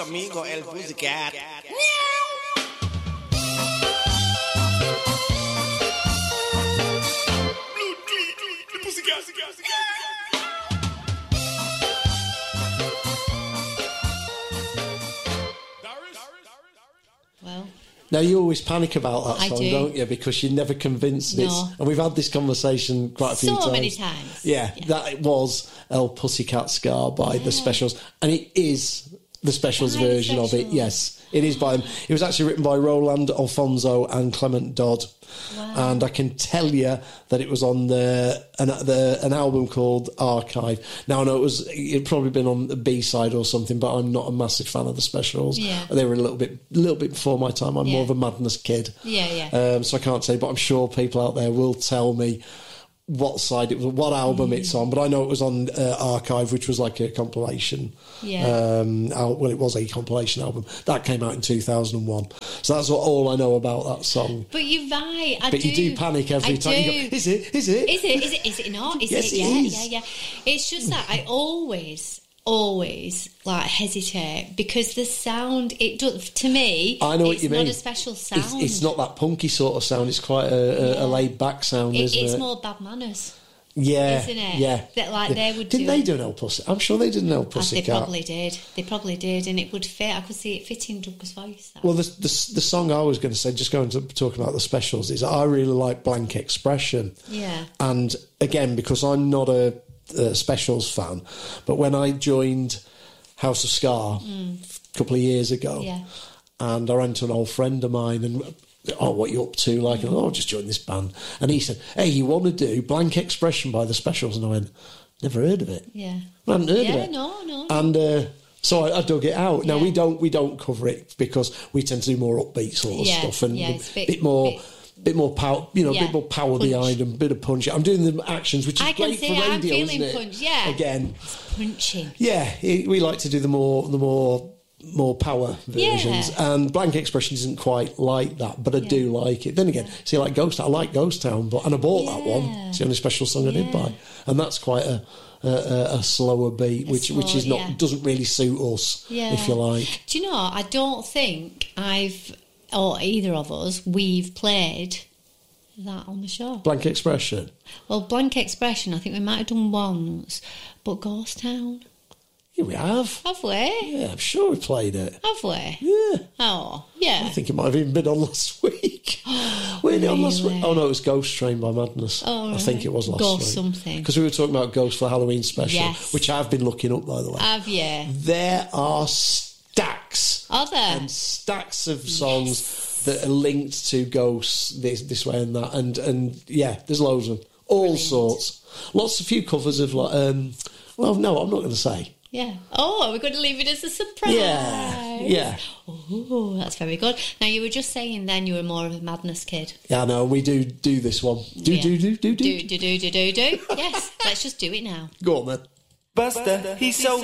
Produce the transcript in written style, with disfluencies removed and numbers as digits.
amigos, el Pussycat. Well, now, you always panic about that I song, do. don't you? Because you're never convinced No. it's... And we've had this conversation quite a few times. so many times. Yeah, that it was El Pussycat Scar by The Specials. And it is the Specials By The version of it, Specials. yes. It is by them. It was actually written by Roland Alfonso and Clement Dodd. Wow. And I can tell you that it was on an album called Archive. Now, I know it'd probably been on the B-side or something, but I'm not a massive fan of The Specials. Yeah. They were a little bit before my time. I'm more of a Madness kid. Yeah. So I can't say, but I'm sure people out there will tell me what side it was, what album it's on. But I know it was on Archive, which was like a compilation. Yeah. Well, it was a compilation album that came out in 2001. So that's all I know about that song. But you're right. But you do panic every time. You go, is it? Is it not? Yes, it? it is. Yeah. It's just that I always like hesitate because the sound, it does, to me, I know what it's you mean. not a special sound. It's not that punky sort of sound. It's quite a laid back sound, isn't it? It's more Bad Manners. Yeah, Isn't it? Yeah, That like they would Didn't do. they do an El Pussy? I'm sure they did an El Pussycat. They probably did, and it would fit. I could see it fitting Douglas' voice. Well, the song I was going to say, just going to talking about the Specials, is I really like Blank Expression. Yeah. And again, because I'm not a Specials fan, but when I joined House of Ska a couple of years ago, and I ran to an old friend of mine and... Oh, what you up to? Like, I've just joined this band. And he said, hey, you want to do Blank Expression by The Specials? And I went, never heard of it. Yeah. I hadn't heard of it. No. And so I dug it out. Now, we don't cover it because we tend to do more upbeat sort of stuff and a bit more power, bit more power punch behind and a bit of punch. I'm doing the actions, which is great for radio, I'm feeling isn't it? punch, yeah. Again. It's punching. Yeah, we like to do the more power versions, and Blank Expression isn't quite like that, but I do like it. Then again, see, like I like Ghost Town, and I bought that one. It's the only Special song I did buy, and that's quite a slower beat, which is not doesn't really suit us, if you like. Do you know? I don't think or either of us, we've played that on the show. Blank Expression. Well, Blank Expression, I think we might have done once, but Ghost Town. Yeah, we have. Have we? Yeah, I'm sure we played it. Have we? Yeah. Oh, yeah. I think it might have even been on last week. Weren't it on last week? Oh, no, it was Ghost Train by Madness. Oh, I think it was last Ghost week. something. Because we were talking about Ghost for Halloween special, Yes. which I've been looking up, by the way. Have you? There are stacks. Are there? And stacks of songs that are linked to Ghosts this way and that. And yeah, there's loads of them. All sorts. Lots of few covers of like... well, no, I'm not going to say. Yeah. Oh, are we going to leave it as a surprise? Yeah. Oh, that's very good. Now, you were just saying then you were more of a Madness kid. Yeah, no, we do this one. Do. Yes, let's just do it now. Go on, then. Buster, he's so